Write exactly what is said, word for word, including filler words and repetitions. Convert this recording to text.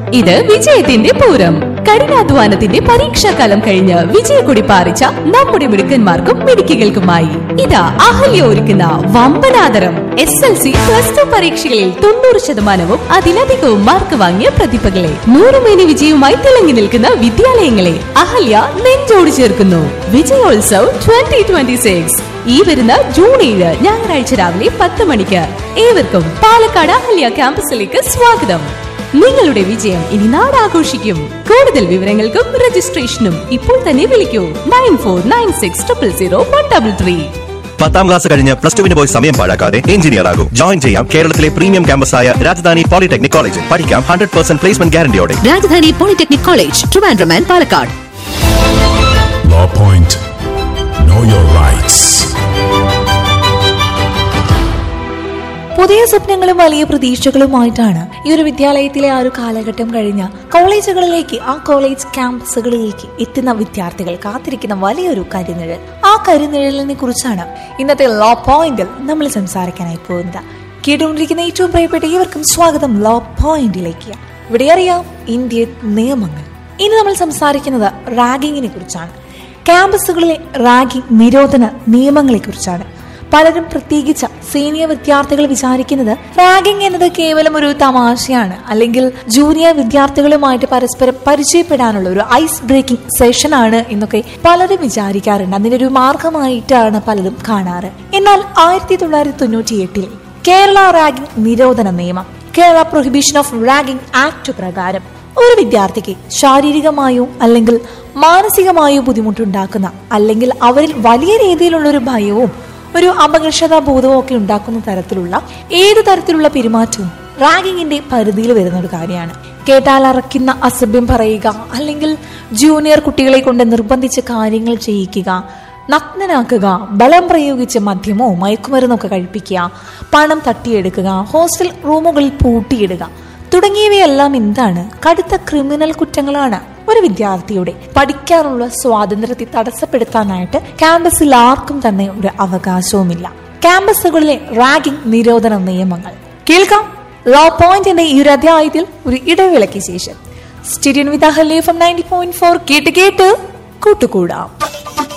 ഇത് വിജയത്തിന്റെ പൂരം. കഠിനാധ്വാനത്തിന്റെ പരീക്ഷാകാലം കഴിഞ്ഞ് വിജയക്കൊടി പാറിച്ച നമ്മുടെ മിടുക്കന്മാർക്കും മിടുക്കികൾക്കുമായി ഇതാ അഹല്യ ഒരുക്കുന്ന വമ്പനാദരം. S L C plus two പരീക്ഷകളിൽ തൊണ്ണൂറ് ശതമാനവും അതിലധികവും മാർക്ക് വാങ്ങിയ പ്രതിഭകളെ നൂറുമേനി വിജയവുമായി തിളങ്ങി നിൽക്കുന്ന വിദ്യാലയങ്ങളെ അഹല്യ നെഞ്ചോട് ചേർക്കുന്നു. വിജയോത്സവ് ട്വന്റി ട്വന്റി സിക്സ് ഈ വരുന്ന ജൂൺ ഏഴ് ഞായറാഴ്ച രാവിലെ പത്ത് മണിക്ക്. ഏവർക്കും പാലക്കാട് അഹല്യ ക്യാമ്പസിലേക്ക് സ്വാഗതം. നിങ്ങളുടെ വിജയം ഇനി നാടാഘോഷിക്കും. കൂടുതൽ വിവരങ്ങൾക്കും രജിസ്ട്രേഷനും ഇപ്പോൾ തന്നെ വിളിക്കൂ nine four nine six triple zero one double three. പത്താം ക്ലാസ് കഴിഞ്ഞ് പ്ലസ് ടുവിന് പോയി സമയം പാഴാക്കാതെ എഞ്ചിനീയർ ആകും. ജോയിൻ ചെയ്യാം കേരളത്തിലെ പ്രീമിയം ക്യാമ്പസായ രാജധാനി പോളിടെക്നിക് കോളേജിൽ. പഠിക്കാം hundred percent placement ഗ്യാരണ്ടിയോടെ. Rajdhani polytechnic college, Trivandrum and Palakkad. Law Point. Know your rights. പുതിയ സ്വപ്നങ്ങളും വലിയ പ്രതീക്ഷകളുമായിട്ടാണ് ഈ ഒരു വിദ്യാലയത്തിലെ ആ ഒരു കാലഘട്ടം കഴിഞ്ഞ കോളേജുകളിലേക്ക്, ആ കോളേജ് ക്യാമ്പസുകളിലേക്ക് എത്തുന്ന വിദ്യാർത്ഥികൾ കാത്തിരിക്കുന്ന വലിയൊരു കരിനിഴൽ. ആ കരിനിഴലിനെ കുറിച്ചാണ് ഇന്നത്തെ ലോ പോയിന്റിൽ നമ്മൾ സംസാരിക്കാനായി പോകുന്നത്. കേട്ടുകൊണ്ടിരിക്കുന്ന ഏറ്റവും പ്രിയപ്പെട്ട ഏവർക്കും സ്വാഗതം ലോ പോയിന്റിലേക്ക്. ഇവിടെ അറിയാം ഇന്ത്യൻ നിയമങ്ങൾ. ഇനി നമ്മൾ സംസാരിക്കുന്നത് റാഗിങ്ങിനെ കുറിച്ചാണ്. ക്യാമ്പസുകളിലെ റാഗിംഗ് നിരോധന നിയമങ്ങളെ കുറിച്ചാണ്. പലരും, പ്രത്യേകിച്ച് സീനിയർ വിദ്യാർത്ഥികൾ വിചാരിക്കുന്നത് റാഗിംഗ് എന്നത് കേവലം ഒരു തമാശയാണ്, അല്ലെങ്കിൽ ജൂനിയർ വിദ്യാർത്ഥികളുമായിട്ട് പരസ്പരം പരിചയപ്പെടാനുള്ള ഒരു ഐസ് ബ്രേക്കിംഗ് സെഷൻ ആണ് എന്നൊക്കെ പലരും വിചാരിക്കാറുണ്ട്. അതിന്റെ ഒരു മാർഗമായിട്ടാണ് പലരും കാണാറ്. എന്നാൽ ആയിരത്തി തൊള്ളായിരത്തി തൊണ്ണൂറ്റി എട്ടിൽ കേരള റാഗിംഗ് നിരോധന നിയമം, Kerala prohibition of ragging act പ്രകാരം ഒരു വിദ്യാർത്ഥിക്ക് ശാരീരികമായോ അല്ലെങ്കിൽ മാനസികമായോ ബുദ്ധിമുട്ടുണ്ടാക്കുന്ന, അല്ലെങ്കിൽ അവരിൽ വലിയ രീതിയിലുള്ള ഒരു ഭയവും ഒരു അപകർഷതാ ബോധവും ഒക്കെ ഉണ്ടാക്കുന്ന തരത്തിലുള്ള ഏത് തരത്തിലുള്ള പെരുമാറ്റവും റാഗിങ്ങിന്റെ പരിധിയിൽ വരുന്ന ഒരു കാര്യമാണ്. കേട്ടാൽ അറക്കുന്ന അസഭ്യം പറയുക, അല്ലെങ്കിൽ ജൂനിയർ കുട്ടികളെ കൊണ്ട് നിർബന്ധിച്ച് കാര്യങ്ങൾ ചെയ്യിക്കുക, നഗ്നനാക്കുക, ബലം പ്രയോഗിച്ച് മദ്യമോ മയക്കുമരുന്നൊക്കെ കഴിപ്പിക്കുക, പണം തട്ടിയെടുക്കുക, ഹോസ്റ്റൽ റൂമുകളിൽ പൂട്ടിയിടുക തുടങ്ങിയവയെല്ലാം എന്താണ്? കടുത്ത ക്രിമിനൽ കുറ്റങ്ങളാണ്. ഒരു വിദ്യാർത്ഥിയുടെ പഠിക്കാനുള്ള സ്വാതന്ത്ര്യത്തെ തടസ്സപ്പെടുത്താനായിട്ട് ക്യാമ്പസിൽ ആർക്കും തന്നെ ഒരു അവകാശവുമില്ല. ക്യാമ്പസുകളിലെ റാഗിംഗ് നിരോധന നിയമങ്ങൾ കേൾക്കാം ലോ പോയിന്റിന്റെ ഈ ഒരു അധ്യായത്തിൽ ഒരു ഇടവേളയ്ക്ക് ശേഷം. സ്റ്റേഡിയം വിത്ത് Ahalya F M ninety point four കേട്ട് കേട്ട് കൂട്ടുകൂടാം.